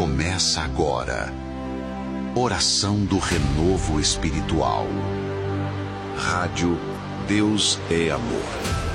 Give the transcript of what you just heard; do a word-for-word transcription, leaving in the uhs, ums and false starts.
Começa agora. Oração do Renovo Espiritual. Rádio Deus é Amor.